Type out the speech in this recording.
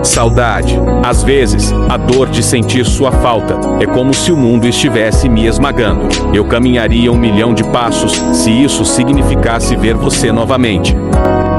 Saudade. Às vezes, a dor de sentir sua falta é como se o mundo estivesse me esmagando. Eu caminharia 1 milhão de passos se isso significasse ver você novamente.